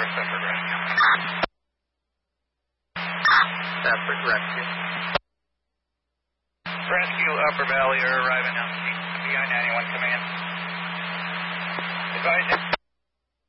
Separate Rescue. Separate Rescue. Rescue Upper Valley are arriving on scene. BI-91 command. Advise